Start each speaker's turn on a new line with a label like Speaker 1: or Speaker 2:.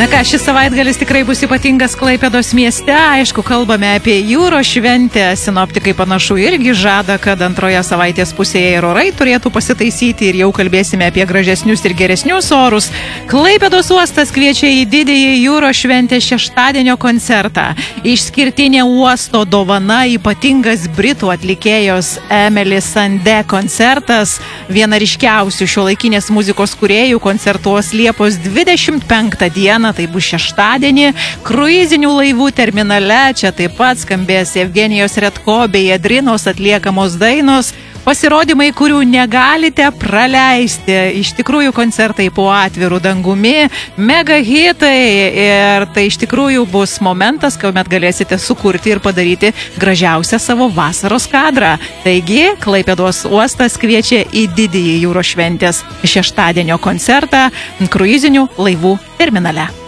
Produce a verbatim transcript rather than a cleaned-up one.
Speaker 1: Na ką, šis savaitgalis tikrai bus ypatingas Klaipėdos mieste. Aišku, kalbame apie jūros šventę. Sinoptikai panašu irgi žada, kad antroje savaitės pusėje ir orai turėtų pasitaisyti ir jau kalbėsime apie gražesnius ir geresnius orus. Klaipėdos uostas kviečia į didįjį jūros šventę šeštadienio koncertą. Išskirtinė uosto dovana, ypatingas britų atlikėjos Emily Sandé koncertas. Viena ryškiausių šiuolaikinės muzikos kūrėjų koncertuos Liepos dvidešimt penktą dieną. Tai bus šeštadienį kruizinių laivų terminale. Čia taip pat skambės Evgenijos Redko bei Adrinos atliekamos dainos. Pasirodymai, kurių negalite praleisti. Iš tikrųjų koncertai po atvirų dangumi, mega hitai ir tai iš tikrųjų bus momentas, kuomet galėsite sukurti ir padaryti gražiausią savo vasaros kadrą. Taigi, Klaipėdos uostas kviečia į didįjį jūros šventės šeštadienio koncertą kruizinių laivų terminale.